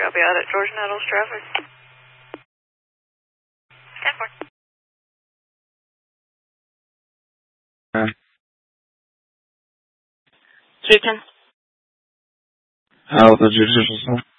Copy out at Georgia Nettles traffic. 10-4. 310. Hello, 这就是说。